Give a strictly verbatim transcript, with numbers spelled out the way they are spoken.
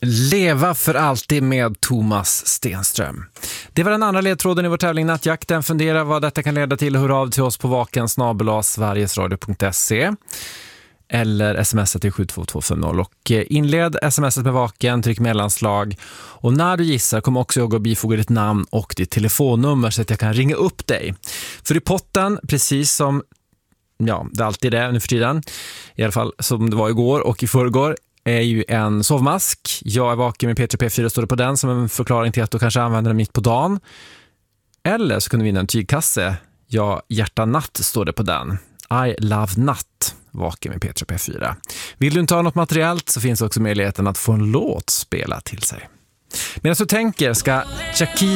Leva för alltid med Thomas Stenström. Det var den andra ledtråden i vår tävling Nattjakten. Fundera vad detta kan leda till. Hör av till oss på vaken snabel-a sverigesradio punkt se eller smsa till sju två två fem noll och inled smset med vaken, tryck mellanslag, och när du gissar kom också jag att bifoga ditt namn och ditt telefonnummer så att jag kan ringa upp dig. För i potten, precis som ja, det alltid är nu för tiden, i alla fall som det var igår och i förrgår, är ju en sovmask. Jag är vaken med P tre P fyra, står det på den som en förklaring till att du kanske använder den mitt på dagen. Eller så kunde vi vinna en tygkasse. Ja, hjärta natt står det på den. I love natt, vaken med P tre P fyra. Vill du inte ha något materiellt så finns också möjligheten att få en låt spela till sig. Medan du tänker ska Shakira